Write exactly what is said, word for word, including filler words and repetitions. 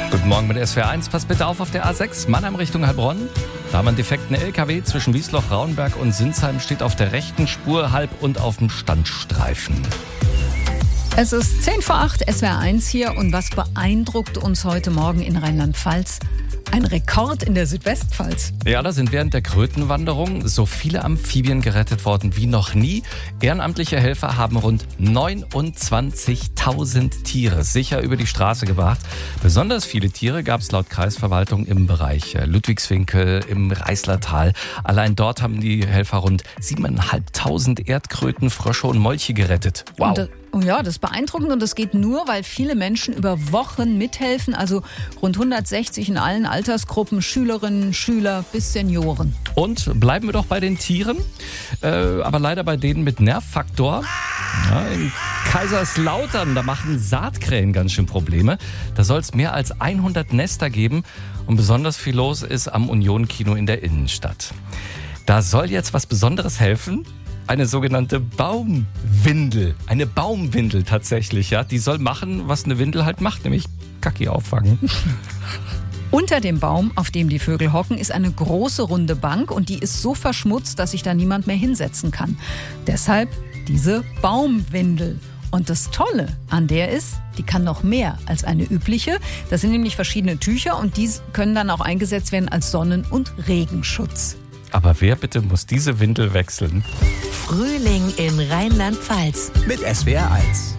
Guten Morgen mit S W R eins. Pass bitte auf auf der A sechs, Mannheim Richtung Heilbronn. Da haben wir einen defekten L K W zwischen Wiesloch, Rauenberg und Sinsheim, steht auf der rechten Spur halb und auf dem Standstreifen. Es ist zehn vor acht, S W R eins hier, und was beeindruckt uns heute Morgen in Rheinland-Pfalz? Ein Rekord in der Südwestpfalz. Ja, da sind während der Krötenwanderung so viele Amphibien gerettet worden wie noch nie. Ehrenamtliche Helfer haben rund neunundzwanzigtausend Tiere sicher über die Straße gebracht. Besonders viele Tiere gab es laut Kreisverwaltung im Bereich Ludwigswinkel, im Reißlertal. Allein dort haben die Helfer rund siebentausendfünfhundert Erdkröten, Frösche und Molche gerettet. Wow. Und, oh ja, das ist beeindruckend, und das geht nur, weil viele Menschen über Wochen mithelfen. Also rund hundertsechzig in allen Altersgruppen, Schülerinnen, Schüler bis Senioren. Und bleiben wir doch bei den Tieren, äh, aber leider bei denen mit Nervfaktor. Ja, in Kaiserslautern, da machen Saatkrähen ganz schön Probleme. Da soll es mehr als hundert Nester geben, und besonders viel los ist am Union-Kino in der Innenstadt. Da soll jetzt was Besonderes helfen. Eine sogenannte Baumwindel. Eine Baumwindel tatsächlich, ja. Die soll machen, was eine Windel halt macht, nämlich Kacki auffangen. Unter dem Baum, auf dem die Vögel hocken, ist eine große runde Bank, und die ist so verschmutzt, dass sich da niemand mehr hinsetzen kann. Deshalb diese Baumwindel. Und das Tolle an der ist, die kann noch mehr als eine übliche. Das sind nämlich verschiedene Tücher, und die können dann auch eingesetzt werden als Sonnen- und Regenschutz. Aber wer bitte muss diese Windel wechseln? Frühling in Rheinland-Pfalz mit S W R eins.